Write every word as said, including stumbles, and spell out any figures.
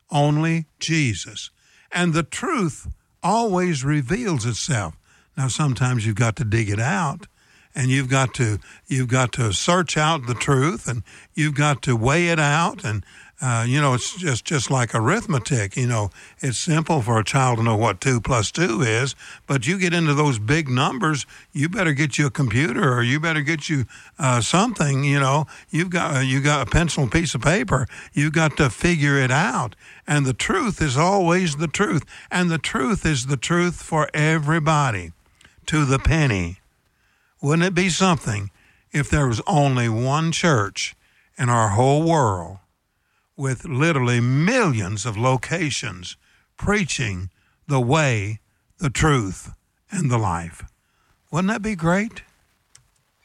only Jesus. And the truth always reveals itself. Now, sometimes you've got to dig it out, and you've got to you've got to search out the truth, and you've got to weigh it out. And, uh, you know, it's just, just like arithmetic. You know, it's simple for a child to know what two plus two is, but you get into those big numbers, you better get you a computer, or you better get you uh, something, you know. You've got, uh, you got a pencil and piece of paper. You've got to figure it out. And the truth is always the truth. And the truth is the truth for everybody, to the penny. Wouldn't it be something if there was only one church in our whole world with literally millions of locations preaching the way, the truth, and the life? Wouldn't that be great?